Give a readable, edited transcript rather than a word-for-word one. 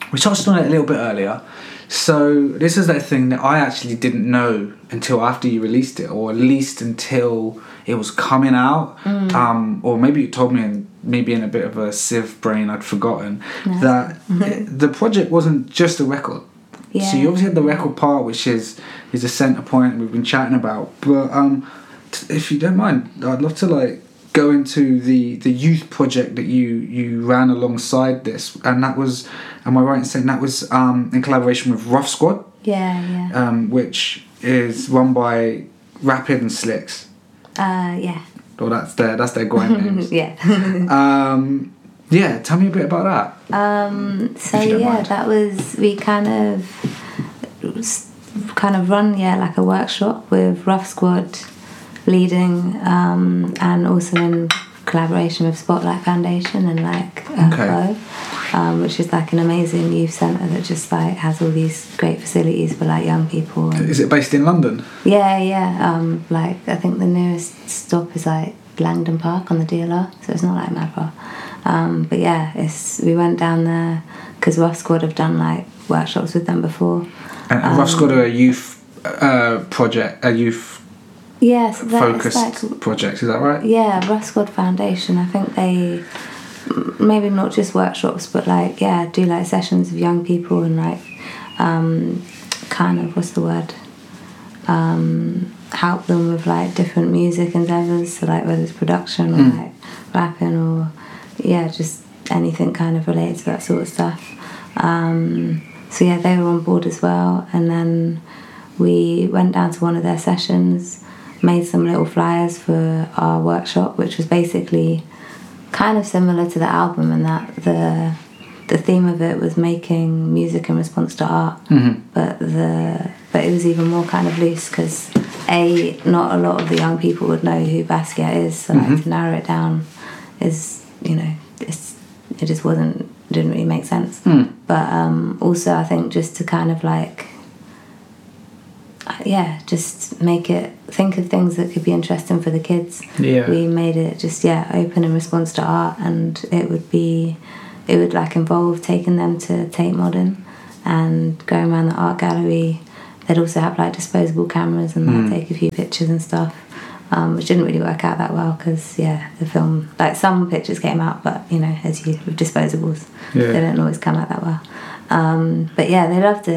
we touched on it a little bit earlier. So this is that thing that I actually didn't know until after you released it, or at least until it was coming out. Or maybe you told me, and maybe in a bit of a sieve brain I'd forgotten, that the project wasn't just a record. So you obviously had the record part, which is a centre point we've been chatting about. But if you don't mind, I'd love to like go into the youth project that you ran alongside this, and that was, am I right in saying that was in collaboration with Rough Squad? Yeah. Which is run by Rapid and Slicks. Yeah. Oh, that's their grind names. Yeah. Yeah, tell me a bit about that. So yeah, that was, we kind of run like a workshop with Rough Squad leading, and also in collaboration with Spotlight Foundation and like Flow, which is like an amazing youth centre that just like has all these great facilities for like young people. And is it based in London? Yeah. Like I think the nearest stop is like Langdon Park on the DLR, so it's not like mad far. But yeah, we went down there because Rough Squad have done like workshops with them before. And Rough Squad are a youth project, a youth focused like, project, is that right? Yeah, Rough Squad Foundation. I think they maybe not just workshops, but like do like sessions with young people and like kind of what's the word? Help them with like different music endeavours, so like whether it's production or like rapping or just anything kind of related to that sort of stuff. So yeah, they were on board as well, and then we went down to one of their sessions, made some little flyers for our workshop, which was basically kind of similar to the album, and that the theme of it was making music in response to art, but it was even more kind of loose because not a lot of the young people would know who Basquiat is, so like to narrow it down is, you know, it just didn't really make sense. But also I think just to kind of like just think of things that could be interesting for the kids. We made it just open in response to art, and it would like involve taking them to Tate Modern and going around the art gallery. They'd also have like disposable cameras and like take a few pictures and stuff, which didn't really work out that well because the film, like some pictures came out, but you know, as you with disposables, they don't always come out that well. But yeah, they loved it,